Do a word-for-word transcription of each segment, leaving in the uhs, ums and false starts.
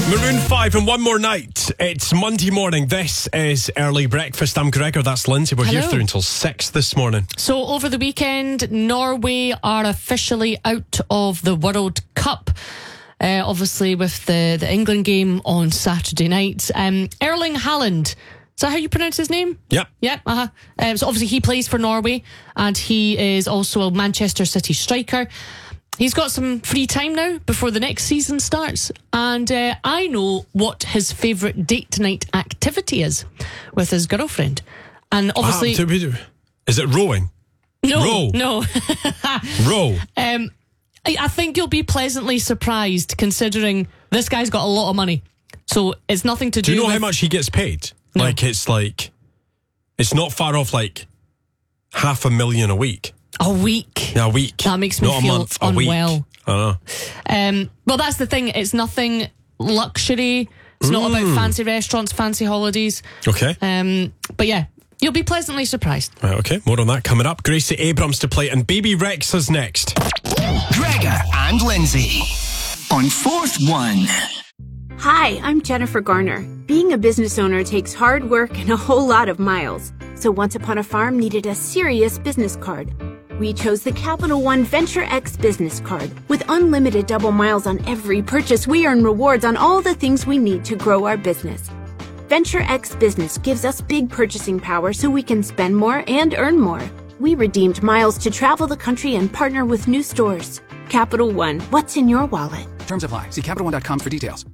Maroon five and one more night. It's Monday morning. This is Early Breakfast. I'm Gregor, that's Lindsay. We're Hello. here through until six this morning. So over the weekend, Norway are officially out of the World Cup. Uh, obviously with the, the England game on Saturday night. Um, Erling Haaland, is that how you pronounce his name? Yep. Yep, uh-huh. Um, so obviously he plays for Norway and he is also a Manchester City striker. He's got some free time now before the next season starts, and uh, I know what his favourite date night activity is with his girlfriend. And obviously, Ah, is it rowing? no, row. no, Row. um, I, I think you'll be pleasantly surprised considering this guy's got a lot of money. So it's nothing to do. Do you know with how much he gets paid? No. Like it's like it's not far off, like half a million a week. a week. Yeah, a week. That makes me not feel a month, a unwell. week. I know. Um, well, that's the thing. It's nothing luxury. It's not about fancy restaurants, fancy holidays. Okay. Um, but yeah, you'll be pleasantly surprised. Right, okay, more on that coming up. Gracie Abrams to play, and Baby Rex is next. Gregor and Lindsay on Fourth One. Hi, I'm Jennifer Garner. Being a business owner takes hard work and a whole lot of miles. So Once Upon a Farm needed a serious business card. We chose the Capital One Venture X business card. With unlimited double miles on every purchase, we earn rewards on all the things we need to grow our business. Venture X Business gives us big purchasing power so we can spend more and earn more. We redeemed miles to travel the country and partner with new stores. Capital One, what's in your wallet? Terms apply. See Capital One dot com for details.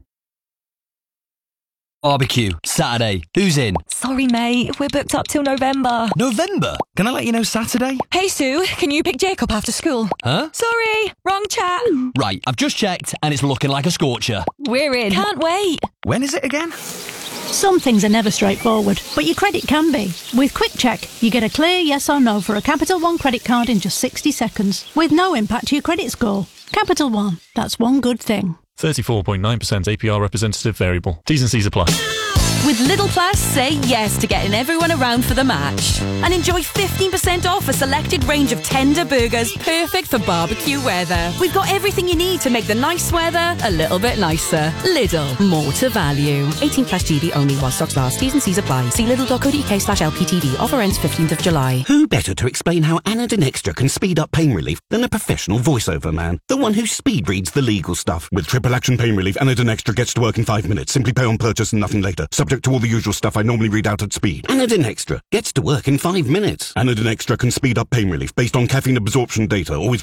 Barbecue, Saturday. Who's in? Sorry, mate. We're booked up till November. November? Can I let you know Saturday? Hey, Sue, can you pick Jacob after school? Huh? Sorry, wrong chat. Right, I've just checked and it's looking like a scorcher. We're in. Can't wait. When is it again? Some things are never straightforward, but your credit can be. With Quick Check, you get a clear yes or no for a Capital One credit card in just sixty seconds, with no impact to your credit score. Capital One, that's one good thing. thirty-four point nine percent A P R representative variable. T's and C's apply. With Lidl Plus, say yes to getting everyone around for the match. And enjoy fifteen percent off a selected range of tender burgers perfect for barbecue weather. We've got everything you need to make the nice weather a little bit nicer. Lidl, more to value. eighteen plus G B only while stocks last. T's and C's apply. See lidl.co.uk slash LPTV. Offer ends fifteenth of July. Who better to explain how Anadin Extra can speed up pain relief than a professional voiceover man? The one who speed reads the legal stuff. With triple action pain relief, Anadin Extra gets to work in five minutes. Simply pay on purchase and nothing later. Subject to all the usual stuff I normally read out at speed. Anadin Extra gets to work in five minutes. Anadin Extra can speed up pain relief based on caffeine absorption data. Always